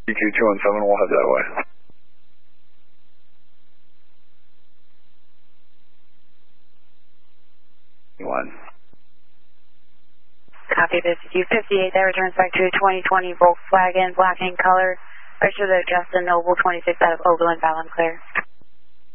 EQ217, we'll head that way. One. Copy this. EQ58, that returns back to 2020 Volkswagen, black in color. Register the Justin Noble 26 out of Oberlin, Fallon Clear.